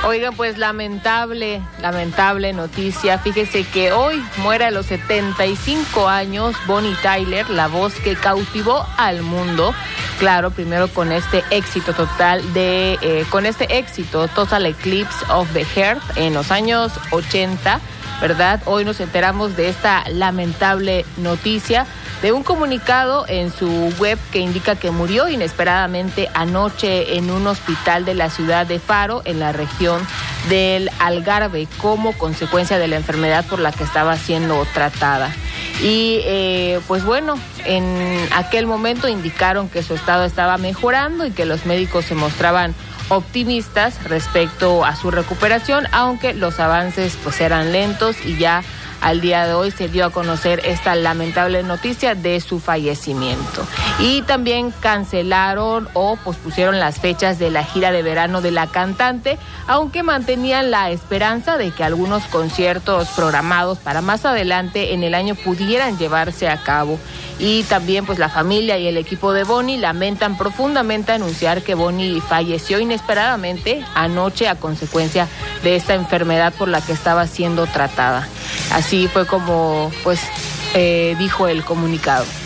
Oigan, pues lamentable noticia. Fíjese que hoy muere a los 75 años Bonnie Tyler, la voz que cautivó al mundo. Claro, primero con este éxito Total Eclipse of the Heart en los años 80, ¿verdad? Hoy nos enteramos de esta lamentable noticia, de un comunicado en su web que indica que murió inesperadamente anoche en un hospital de la ciudad de Faro, en la región del Algarve, como consecuencia de la enfermedad por la que estaba siendo tratada. Y pues bueno, en aquel momento indicaron que su estado estaba mejorando y que los médicos se mostraban optimistas respecto a su recuperación, aunque los avances pues eran lentos, y ya al día de hoy se dio a conocer esta lamentable noticia de su fallecimiento. Y también cancelaron o pospusieron las fechas de la gira de verano de la cantante, aunque mantenían la esperanza de que algunos conciertos programados para más adelante en el año pudieran llevarse a cabo. Y también pues la familia y el equipo de Bonnie lamentan profundamente anunciar que Bonnie falleció inesperadamente anoche a consecuencia de esta enfermedad por la que estaba siendo tratada. Así fue como pues dijo el comunicado.